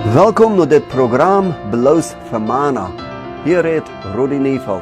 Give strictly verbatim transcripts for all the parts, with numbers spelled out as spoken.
Welkom naar dit programma Bloos voor Mana. Hier redt Rudi Nieveld.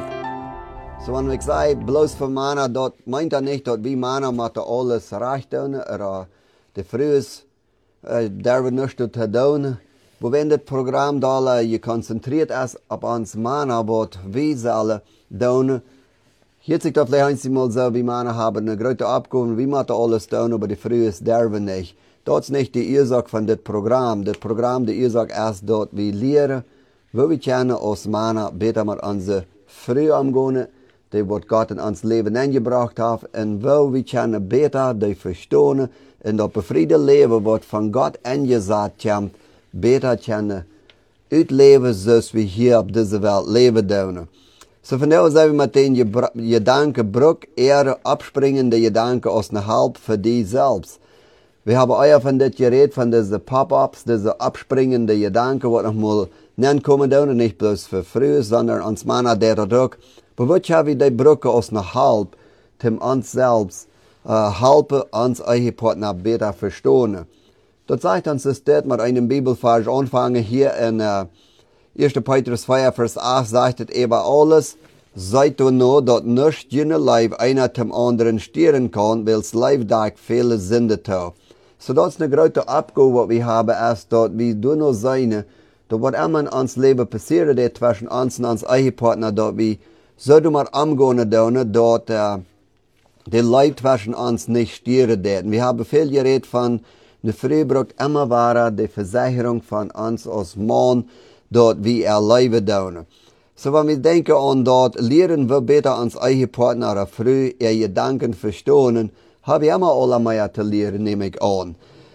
So, wenn ich sage Bloos voor Mana, dat meint er nicht, dass wir Mana moeten alles recht doen, oder de Frühs, äh, daar we nichts zu tun. Aber wenn das Programm da je konzentriert ist auf uns Mana, was wir sollen tun, hier sich das vielleicht einmal so, wie Mana haben eine große Abkommen, wir müssen alles tun, aber die Frühs dürfen nicht. Das ist nicht die Ursache von dem Programm. Das Programm, die Ursache ist, dass wir lernen, wo wir können aus Mana besser mit unseren Früh umgehen, die was Gott in uns Leben eingebracht hat, und wo wir können besser die verstehen, und das befriedete Leben, was von Gott eingesagt kommt, besser können uitleven zoals wir hier auf dieser Welt leben dürfen. So von daher sind wir mit den Gedanken Bruck eher abspringende Gedanken aus einer Halb für die selbst. Wir haben euer von das geredet, von diesen Pop-ups, diese abspringende Gedanken, was noch mal nennen kommen dürfen, nicht bloß für früh, sondern uns Mana der auch. Aber was haben wir die Brücke aus einer Halb, zum uns selbst, äh, helfen, uns eure Partner besser verstehen. Das sagt uns das dort mit einem Bibelvers anfangen hier in äh, erster Petrus vier, Vers acht, sagt es eben alles, seid du nur, dass nicht jene Leib einer zum anderen stieren kann, weil das Leib da viele Sünde tut. So das ist eine große Abgabe, die wir haben, ist, dass wir nur sein, dass was immer in uns Leben passiert, das zwischen uns und uns eigenen Partner, dass wir so mal umgehen dürfen, dass äh, der Leib zwischen uns nicht stieren wird. Wir haben viel geredet von der Frühbrück immer war die Versicherung von uns als Mann, dass wir erleben dürfen. So wenn wir denken an das, lernen wir besser uns eigene Partner früh ihre Gedanken verstehen, habe ich immer alle mehr zu lernen, nehme ich an.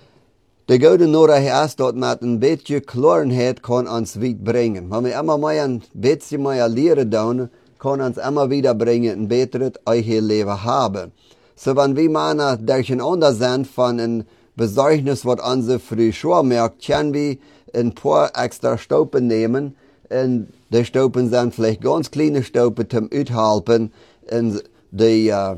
Der gute Nachricht ist, dass mit ein bisschen Klarheit kann uns weit bringen. Wenn wir immer mehr ein bisschen mehr lernen tun, kann uns immer wieder bringen, ein besseres eigenes Leben haben. So wenn wir mal durcheinander sind von einem Besorgnis, was unsere früh schon merkt, können wir ein paar extra Staupen nehmen, und die Staupen sind vielleicht ganz kleine Staupen zum Uithelpen, und die, uh,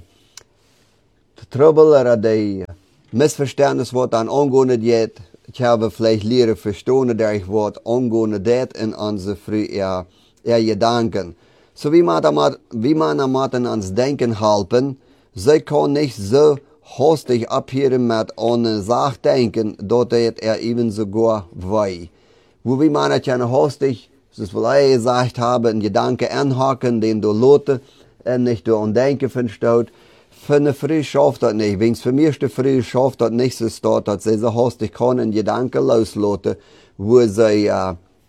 die Trouble oder die Missverständnis, was dann angehen geht, können wir vielleicht lernen verstehen, dass ich was angehen geht in unsere früh eher, eher Gedanken. So wie man damit, wie man damit in uns Denken helfen, sie kann nicht so hastig abhören mit einer Sache denken, dass er eben sogar weiß. Wo wir man kann hastig, das will ich gesagt haben, einen Gedanken anhaken, den du lote, und nicht du an Denken verstaut. Für eine Früh schafft das nicht. Wenn es für mich die Früh schafft das nicht so steht, dass sie so hastig kann einen Gedanken losloten, wo sie äh,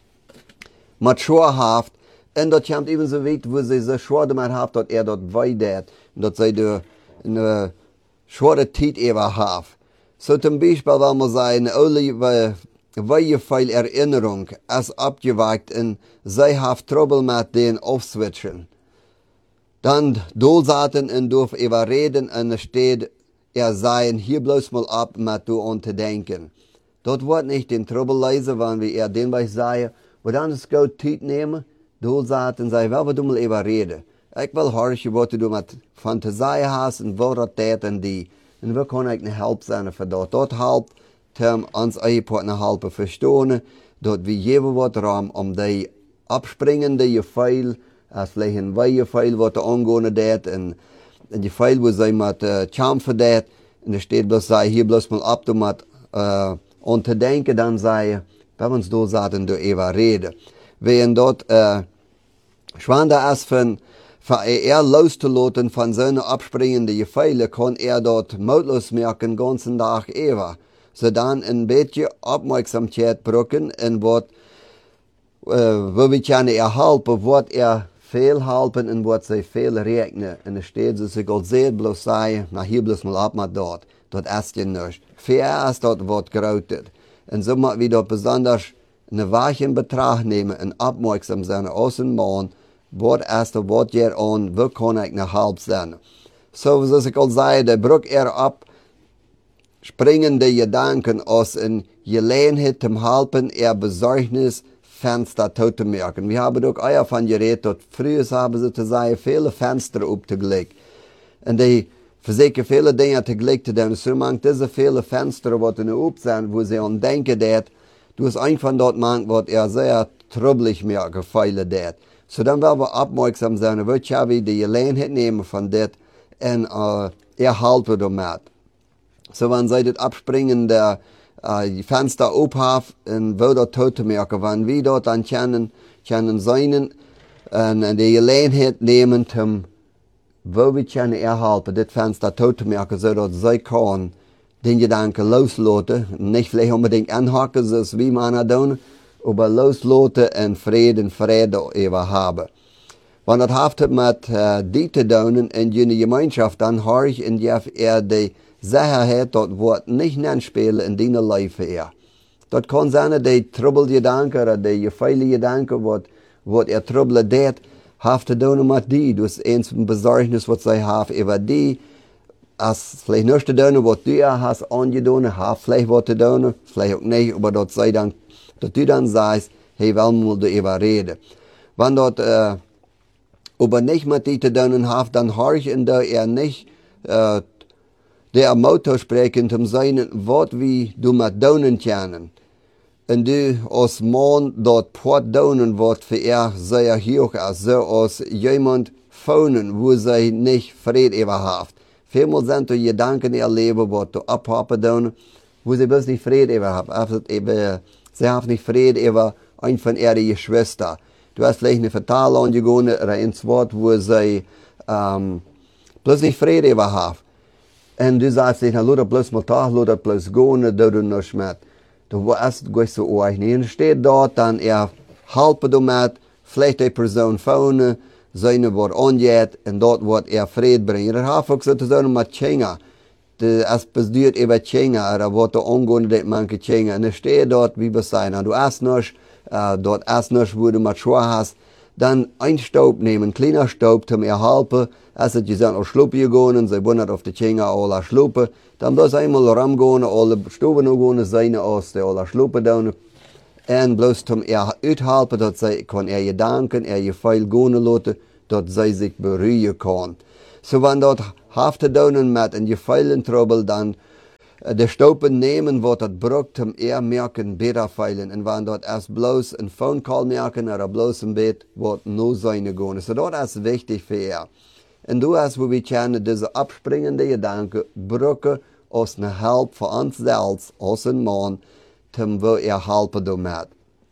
mit Schorhaft, und das kommt eben so weit, wo sie so schwer damit haben, dass er dort weiß, und dass sie da eine schwere Zeit eben haben. So zum Beispiel, wenn man sagen, alle, welche viel Erinnerung ist abgewagt und sie haben Trouble mit den Aufswitchen. Dann durchsaten und durch überreden und es steht, er seien hier bloß mal ab mit du und zu denken. Dort wird nicht den Trouble lesen, wenn wir eher den Weg sagen, aber dann ist gut Zeit nehmen, durchsaten und sagen, wer will du mal überreden? Ich will hören, was du mit Fantasie hast und wo das tät und die. Und wir können eigentlich eine Hilfe sein für das. Dort hilft, um uns eigene Partner helfen verstehen, dass wir jeden was Raum um die abspringende Gefühle, als vielleicht ein Weihgefühl, was da angehen tät, und ein Gefühl, wo sie mit äh, kämpfen tät, und da steht bloß, sei hier bloß mal ab, du mit, äh, und zu denken, dann sei, wenn wir uns da sagen, du eben reden. Wenn dort, äh, schwanger ist von, für er loszulassen von seinen abspringenden Gefühlen, kann er dort mutlos merken, den ganzen Tag eben. So dann ein bisschen Aufmerksamkeit brücken, und was, äh, wo wir können erhalten, was er fehlhalten und was sie fehl rechnen. Und es steht, so sie Gott sieht, bloß sei, na hier bloß mal ab mit dort. Dort ist ja nichts. Für er ist dort was gerautet. Und so müssen wir dort besonders eine Wache in Betracht nehmen und aufmerksam sein aus dem Mann, was ist da, was hier an, wo kann ich eine Halb sein. So, wie ich auch sage, der brück er ab, springende Gedanken aus in Gelegenheit zum Halpen, er Besorgnis, Fenster zu merken. Wir haben doch auch von geredet, dass früher haben sie zu sagen, viele Fenster aufgelegt. Und die versuchen viele Dinge zu legen, denn so manche diese viele Fenster, die in der Up sind, wo sie an denken, Du hast ein von dort mank, was er sehr trüblich mir gefeilen dat. So dann werden wir aufmerksam sein, wird ja wie die Gelegenheit nehmen von dat und uh, erhalten damit. So wenn sie das abspringen, der uh, die Fenster aufhaben und wieder tot merken, wenn wir dort dann können, können sein und die Gelegenheit nehmen, zum wo wir können erhalten, das Fenster tot merken, so dass sie können den Gedanken loslassen, nicht vielleicht unbedingt anhaken, so wie man tun, aber loslassen und Frieden und Friede über haben. Wenn das haftet mit äh, die zu tun in die Gemeinschaft, dann habe ich in der er die Sicherheit, dort wird nicht anspielen in deiner Life eher. Dort kann sein, die Trouble-Gedanken oder die gefeile Gedanken, was er Trouble dat, haftet tun mit die, das ist eins ein Besorgnis, was sie haben über die, als vielleicht nicht zu tun, was du hast angetan, hast vielleicht was zu tun, vielleicht auch nicht, aber dort sei dann, dass du dann sagst, hey, warum musst du über reden? Wenn dort, äh, aber nicht mit die zu tun hast, dann habe ich in der er nicht, äh, der Motor sprechen, zum sein, was wie du mit tun können. Und du als Mann dort port tun, was für er sehr hoch ist, so als jemand phone, wo sie nicht Frieden über haben. Vielmal sind die Gedanken erleben, was du abhaben tun, wo sie bloß nicht Frieden über haben. Sie haben nicht Frieden über ein von ihren Geschwistern. Du hast vielleicht eine Vertalung angegangen oder ein Wort, wo sie ähm, bloß nicht Frieden über haben. Und du sagst nicht, na, bloß mal Tag, oder bloß gehen, da du nicht mit. Du weißt, gehst so euch nicht. Steht dort, dann er halbe damit, vielleicht die Person phone, seine Wort angeht, und dort wird er Frieden bringen. Er hat auch sozusagen mit Chenga. Es passiert über Chenga, oder wird er angehen, dass manche Chenga. Und er steht dort, wie wir sagen, du hast nicht, äh, dort hast nicht, wo du mit Schuhe hast, dann ein Staub nehmen, ein kleiner Staub zum erhalten. Als sie sind auf Schluppe gegangen, sie wundert auf die Chenga alle Schluppe, dann bloß einmal rumgehen, alle Stuben gehen, seine aus der alle Schluppe down. Und bloß zum er uithalten, dass sie kann er Gedanken, er Gefühl gehen lassen, dass sie sich beruhigen kann. So wenn dort hafte down mit ein Gefühl Trouble, dann der Stauben nehmen, was das braucht, um er merken, besser feilen. Und wenn dort erst bloß ein Phone Call merken oder bloß ein Bett, wird nur seine gehen. So dort ist wichtig für er. Und du hast, wo wir kennen, diese abspringende Gedanken, brücken als eine Hilfe für uns selbst, als ein Mann, zum wo er helfen damit.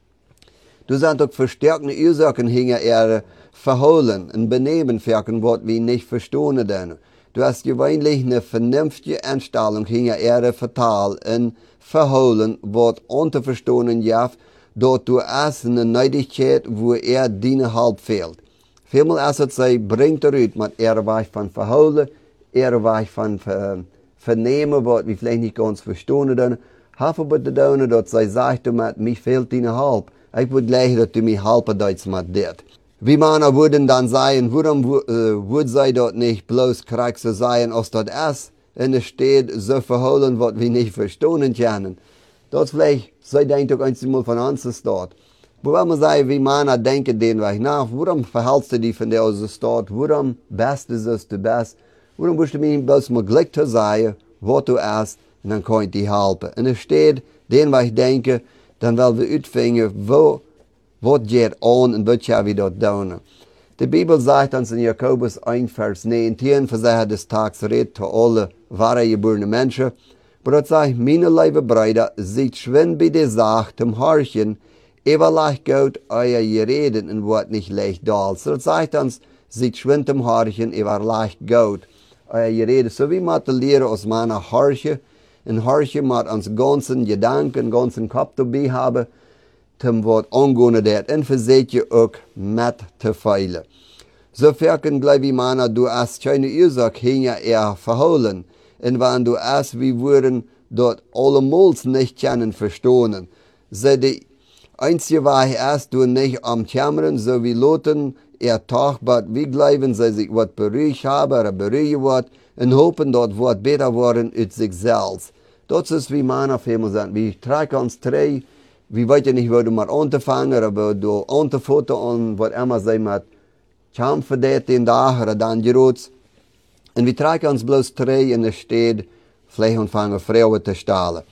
Du sagst auch verstärkende Ursachen hinter er verholen und benehmen wirken, was wir nicht verstehen denn. Du hast gewöhnlich eine vernünftige Einstellung hinter er vertal und verholen, was unterverstanden jaft, dort du hast eine Neidigkeit, wo er deine Halb fehlt. Vielmal ist es, sie bringt er uit, mit er weich von verholen, er weich von ver, vernehmen, was wir vielleicht nicht ganz verstehen dann. Hafen bitte tun, dass sie sagt, mir fehlt deine Halb. Ich würde gleich, dass du mich halben Deutsch mit dit. Wie Männer würden dann sagen, warum äh, würde sie dort nicht bloß krank so sein, als das ist? Und es steht, so verholen, was wir nicht verstehen können. Das vielleicht, sie denkt doch einmal von uns ist dort. Warum man sagt, wie Männer denken den Weg nach, warum verhältst du dich von der aus der Stadt, warum bist du es du bist, warum musst du mir bloß mal Glück zu sagen, was du hast, und dann kann ich dir helfen. Und es steht, den Weg denken, dann wollen wir uitvinden, wo, was geht an und was ja wir dort tun. Die Bibel sagt uns in Jakobus eins, Vers neunzehn, für sie des Tags redet zu alle wahre geborene Menschen, aber das sagt, meine liebe Brüder, seid schwind bei der Sache zum Horchen, Eber leicht Gott euer Gereden und wird nicht leicht da. So sagt uns, seid schwind im Horchen, eber leicht Gott euer Gereden. So wie man lernen aus meiner Horche, in Horche mit uns ganzen Gedanken, ganzen Kopf dabei haben, zum Wort angehen dat und verseht ihr auch mit zu feilen. So verken gleich wie meiner, du hast keine Ursache hinter er verholen. Und wenn du hast, wir würden dort allemal nicht können verstehen. So die einzige Wahrheit ist, du nicht am Kämmern, so wie Loten, er Tag, aber wie bleiben sie sich was beruhigt haben oder beruhigen wird und hoffen, dort wird besser werden als sich selbst. Das ist wie Männer vielmal sagen, wir tragen uns drei, wir wissen nicht, wo du mal anfangen oder wo du anfuttern und was immer sie mit kämpfen, den Tag oder dann gerutzt. Und wir tragen uns bloß drei und es steht, vielleicht anfangen Frauen zu stahlen.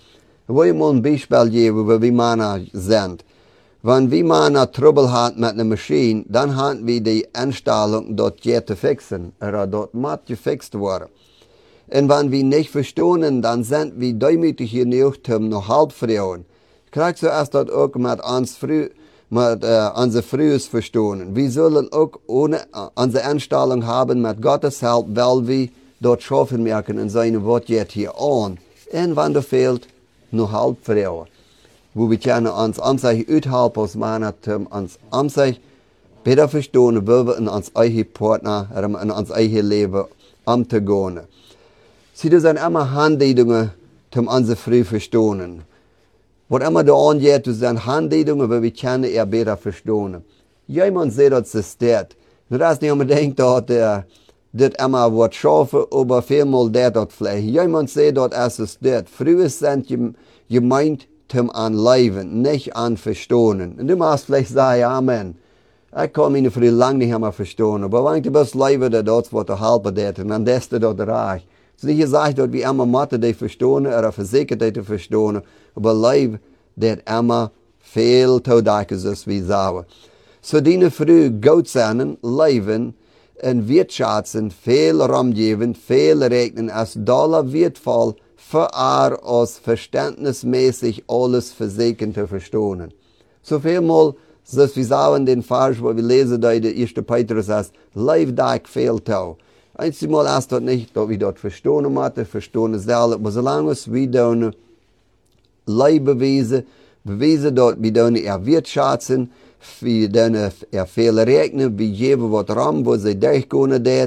Ich will mal ein Beispiel geben, wie wir Männer sind. Wenn wir Männer Trouble haben mit einer Maschine, dann haben wir die Einstellung, dort zu fixen, oder dort muss gefixt werden. Und wenn wir nicht verstehen, dann sind wir demütig genug, um noch halb Frauen. Ich krieg zuerst dort auch mit uns früh, mit äh, unser frühes Verstehen. Wir sollen auch ohne äh, unsere Einstellung haben mit Gottes Hilfe, weil wir dort schaffen merken in seinem Wort jetzt hier an. Und wenn da fehlt, noch halb Frauen. Wo wir können uns am sich uithalt als Männer, um uns am sich besser verstehen, wie wir in uns eigenen Partner, in uns eigenen Leben umzugehen. Sie sind immer Handleidungen, um unsere früh verstehen. Was immer da angeht, das sind Handleidungen, weil wir können eher besser verstehen. Jemand sagt, dass es das. Das ist nicht unbedingt, dass er das immer was schaffen, aber vielmal das dort vielleicht. Jemand sagt, dass es das. Früher sind gemeint, um an Leben, nicht an Verstehen. Und du musst vielleicht sagen, Amen. Ich kann mich früher lange nicht mehr verstehen. Aber wenn du bist Leben, dann dort wird er halber das, und dann das dort reich. Es ist nicht gesagt, dass wir immer Mathe die verstehen, oder versichert die verstehen, aber Leben, das immer viel todaiker ist, wie sagen. So dienen früh Gott sein, Leben, und wirtschaften, viel Raum geben, viel rechnen, als Dollar wertvoll, für er als verständnismäßig alles versichern zu verstehen. So vielmal, dass wir sagen, den Vers, wo wir lesen, da der erste Petrus heißt, Leib da ich viel tau. Einmal erst dort nicht, dass wir dort verstehen müssen, verstehen selber, aber solange wir dann Leib beweisen, beweisen dort, wir dann erwirtschaften, wir dann er viel rechnen, wir geben was Raum, wo sie durchgehen dort.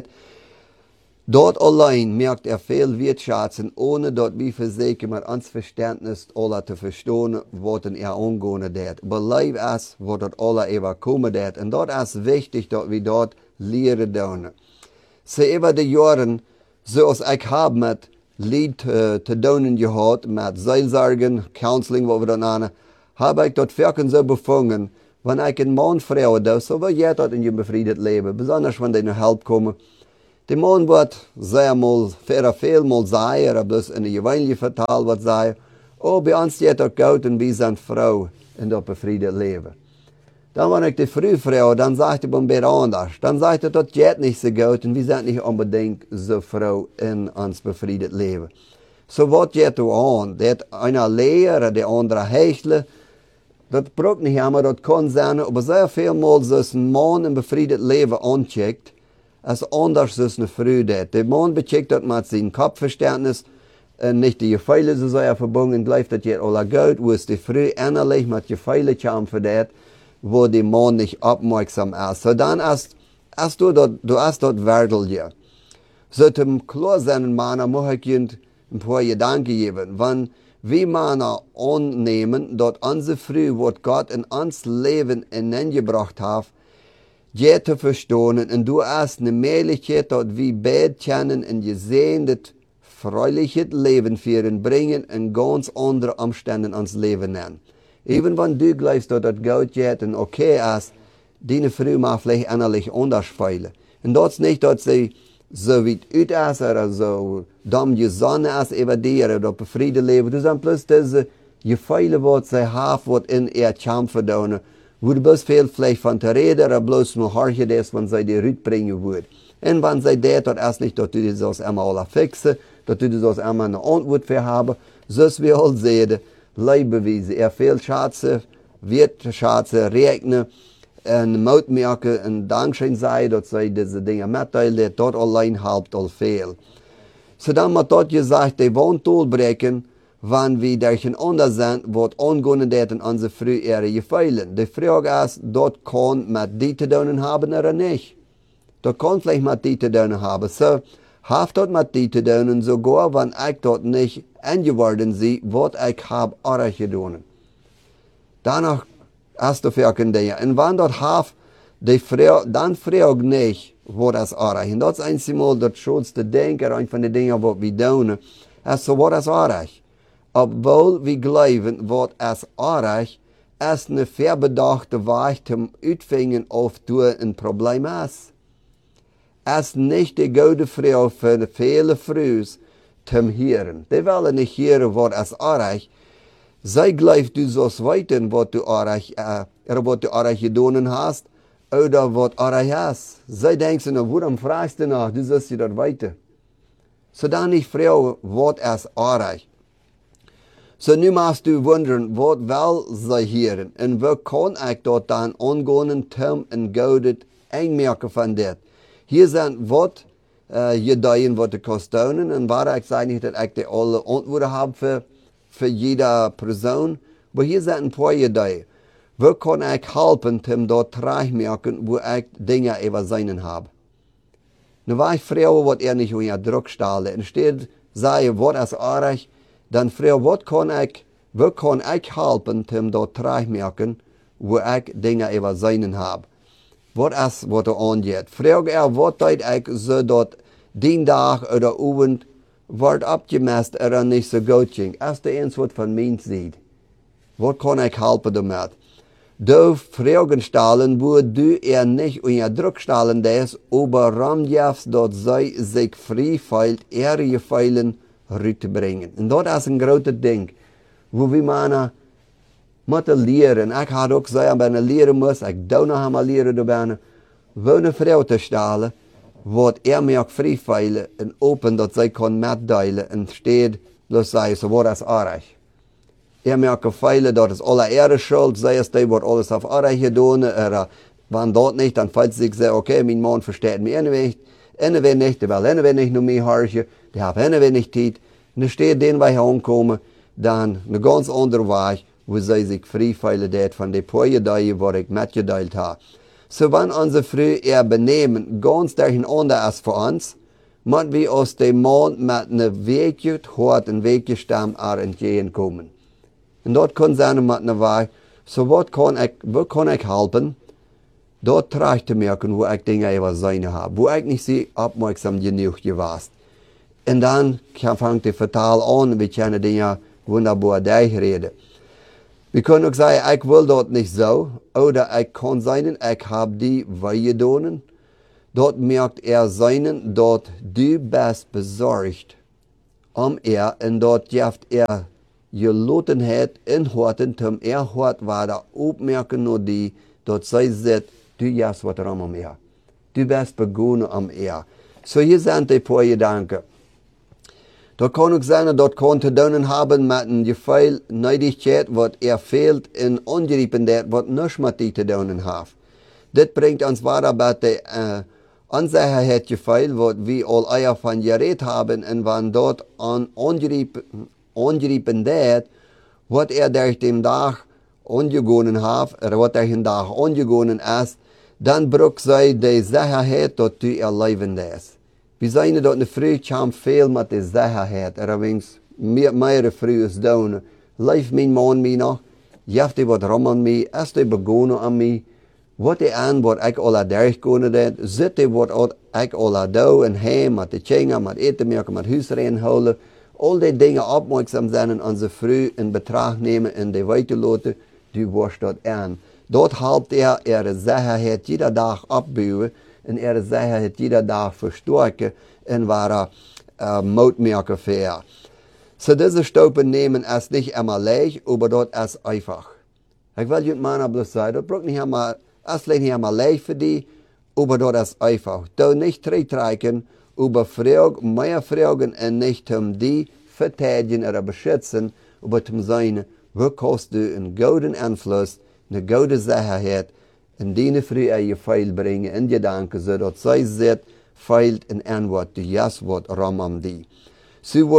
Dort allein merkt er viel wirtschaften, ohne dort wie versichern, mit uns Verständnis alle zu verstehen, was er angehen wird. Aber Leib ist, wo dort alle überkommen wird. Und dort ist wichtig, dass wir dort lernen dürfen. So über die Jahre, so als ich habe mit Lied äh, zu tun gehabt, mit Seelsorgen, Counseling, was wir dann nennen, habe ich dort wirklich so befangen, wenn ich einen Mann frage, das, so will jeder in ihrem befriedet leben, besonders wenn die nach Hilfe kommen. Der Mann wird sehr mal, sehr viel mal sagen, oder bloß in der Evangelie verteilt wird sagen, oh, bei uns geht das gut und wir sind Frau in das befriedet leben. Dann, wenn ich die früh frage, dann sagt er beim Bett anders. Dann sagt er, das geht nicht so gut und wir sind nicht unbedingt so Frau in uns befriedet leben. So was geht da an? Das einer Lehrer, der andere Hechler, das braucht nicht immer, das kann sein, aber sehr viel mal, dass ein Mann im befriedet Leben ancheckt, als anders als eine Frau das. Der Mann becheckt das mit seinem Kopfverständnis, und nicht die Gefühle so sehr verbunden, bleibt das jetzt alle gut, wo es die Frau innerlich mit Gefühlen kam für das, wo der Mann nicht aufmerksam ist. So dann hast, hast du dort, du hast dort Werdel hier. So zum klar sein, Männer, muss ich Ihnen ein paar Gedanken geben. Wenn wir Männer annehmen, dort unsere Früh, was Gott in uns Leben hineingebracht hat, je zu verstehen, und du hast eine Möglichkeit, dass wir beide können und gesehen, das fröhliche Leben führen, bringen in ganz andere Umständen ans Leben nehmen. Even wenn du glaubst, dass das gut geht und okay ist, deine Frau mag vielleicht innerlich anders fühlen. Und das ist nicht, dass sie so wie ut ist oder so dumm gesonnen ist über dir oder befriedet leben. Du sagst bloß diese Gefühle, was sie haben, was in ihr kämpfen, wo du bloß viel vielleicht von der Rede oder bloß nur horchen ist, wenn sie dir rüberbringen würden. Und wenn sie das, das ist nicht, dass du das immer alle fixen, dass du das immer eine Antwort für haben, so wie wir all sehen, Leibbeweise. Er viel Schatze, wird Schatze regnen, und Mut merken, und Dankeschön sei, dass sie diese Dinge mitteilen, dort allein halbt all viel. So dann wird dort gesagt, die wollen durchbrechen, wenn wir durcheinander sind, was angehen wird in unsere frühere Gefühle. Die Frage ist, dort kann mit die zu tun haben oder nicht. Dort kann vielleicht mit die zu tun haben. So, haft dort mit die zu tun, sogar wenn ich dort nicht angeworden sie, was ich habe auch getan. Danach hast du viele Dinge. Und wenn dort haft, die Frage, dann frag nicht, wo das auch ist. Und das ist einmal das schönste Denken, ein von den Dingen, was wir tun, ist so, was das auch ist. Obwohl wir glauben, was es auch ist, ist eine verbedachte Weg zum Utfingen auf du ein Problem ist. Es ist nicht die gute Frau für viele Frühs zum Hören. Die wollen nicht hören, was es auch ist. Zij gleift du zo's weten wat du arach, äh, wat du arach gedaan hast, oder wat arach hast. Zij denken, nou, waarom fragst du nach, du sollst je dat weten. So dan ich frage, wat is arach? So nu musst du wundern, wat wel zij hier en wie kan ik dat dan ongoonen term en goudet einmerken van dit. Hier zijn wat uh, gedeien wat de kosten en waar ik zei niet dat ik de alle antwoorden heb voor, voor jede persoon, maar hier zijn een paar gedeien. Wie kan ik helpen om dat terugmerken, wo ik dingen over zijn heb. Nu waar ik vragen wat er niet onder druk stellen en steeds zeggen wat is aardig, dan vraag wat kan ik, wie kan ik helpen om dat terugmerken, wo ik dingen over zijn heb. Wat is wat er aangeht. Vraag er wat tijd ik zodat die dag oder avond wordt opgemest er dan niet zo goed ging. Als de eens wat van mij ziet. Wat kan ik helpen damit? Du Fragen stellen, wo du er nicht unter Druck stellen des, aber ramjafs dat zij zich vrij feilt, er je feilen rüberbringen. En dat is een grote ding, wo we mannen moeten leren. Ik had ook gezegd, ben leren moest, ik doe nog eenmaal leren daarbij, wo een vrouw te stellen, wat er mij vrij feilen en open dat zij kan metdelen en steed, dat zij zo wat is aardig. Er merkt feilen, dat is alle Ehre schuld, sei es, die wordt alles auf Ehre gedaan, er, wenn dat nicht, dann fällt sich sagen, okay, mein Mann versteht mich nicht, ene nicht, der will ene nicht nur mehr harchen, der hat ene nicht Zeit, und dann steht den, wir ankommen, dann eine ganz andere Weg, wo sie sich frei feilen, dat von den paar Gedeihen, wo ich mitgeteilt habe. So, wenn unsere Früh er benehmen, ganz durcheinander ist für uns, müssen wir aus dem Mann mit einer Wege, hart und Wegestamm entgegenkommen. En dat kan zijn met een weg. So wat kan ik, wat kan ik helpen? Dat terug te merken, wo ik dingen over zijn heb. Wo ik niet zo opmerksam genoeg geweest. En dan vangt de vertaal aan, we kunnen dingen wunderbar durchreden. We kunnen ook zeggen, ik wil dat niet zo. Oder ik kan zijn, ik heb die weggedaan. Dat merkt er zijn, dat du best bezorgd om er en dat geeft er gelotenheid in harten, om er hart waarde opmerken naar die, dat zij zegt, du juist wat er om er. Du bent begonnen om er. Zo hier zijn die paar gedanken. Dat kan ook zijn dat kan te doen hebben met een gevoel neidigheid wat er fehlt en ongeriepenheid wat niets met die te doen heeft. Dit brengt ons waar bij de uh, onzekerheid gevoel wat we al eier van gereed hebben en wanneer dat aan ongeriepen ongeriepenheid, wat er durch den dag ongegonen heeft, er wat er den dag ongegonen is, dan bruk zij de zekerheid dat u er levend is. We zijn dat de vrouw kwam veel met de zekerheid, er wings meer vrouwen doen. Leef mijn man mij nog, jeft hij wat rom aan mij, is hij begonnen aan mij, wat hij aan wat ik al durchgekomen heb, zit hij wat ik al doe en heim met de kinderen, met eten maken, met huisrein houden. Al die dingen opmerksam zijn en onze vrouw in betracht nemen en die weiterlaten, die wordt dat aan. Dat helpt er, er zekerheid iedere dag opbouwen en er zekerheid iedere dag versterken en waar uh, moedmerken voor. So deze stoppen nemen is niet immer leicht, aber dat is einfach. Ik wil je maar bloß zeggen, dat braucht nicht immer, is niet immer leicht voor die, aber dat is einfach. Du nicht treitreiken, über Fragen, mehr Fragen und nicht um die verteidigen oder beschützen, aber um seine, wo kannst du einen guten Einfluss, eine gute Sicherheit in deine Frühe je Feil bringen, in Gedanken, so dass sie sieht, feilt in Antwort, die Jas wird rum um die. So,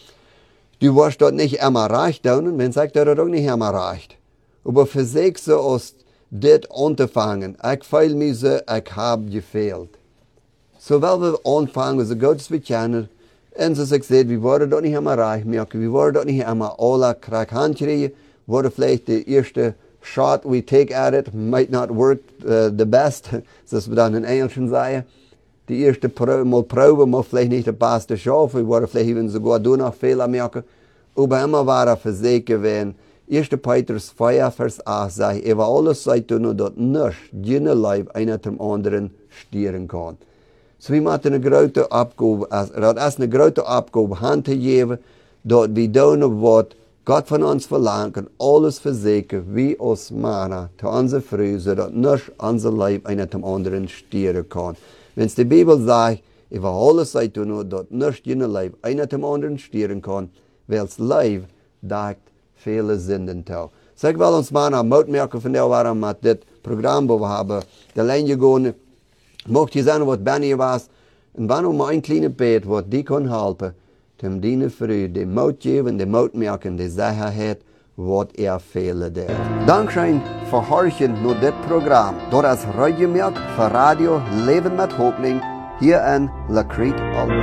du wirst dort nicht immer reich tun, man sagt das auch nicht immer reich. Aber für sich so aus dit anzufangen, ich feil mich so, ich hab gefehlt. So, weil wir anfangen, so gut wie können, und so ich sehe, wir wollen dort nicht immer reich merken, wir wollen dort nicht immer alle Krack handkriegen, wurde vielleicht der erste shot we take at it might not work uh, the best, so dass wir dann in Englischen sagen. Die erste Probe, mal Probe, mal vielleicht nicht der beste schaffen, wir wollen vielleicht even sogar du noch Fehler merken, aber immer war er für sich gewesen. erster Petrus vier, Vers acht sagt, über alles seid ihr nur, dass nicht jene Leib einer zum anderen stieren kann. So wir müssen eine große Abgabe, das ist eine große Abgabe, Hand zu geben, dass wir tun, was Gott von uns verlangt und alles verzekert, wie uns Mana, zu unserer Früh, sodass nicht unser Leib einer zum anderen stieren kann. Wenn die Bibel sagt, ich will alles sein tun, dass nicht jener Leib einer zum anderen stieren kann, weil das Leib deckt viele Sünden zu. So ich will uns Mana merken von der warum mit das Programm, wo wir haben, der Linie gehen, möchte ich sagen, was Benny war, und wenn um ein kleines Bett, was die kann helfen, dem dienen früh, dem Mut geben, dem Mut merken, die Sicherheit, was er fehlen der. Dankeschön für Horchen nur das Programm. Dort als Radiomerk für Radio Leben mit Hoffnung hier in La Creek, Alberta.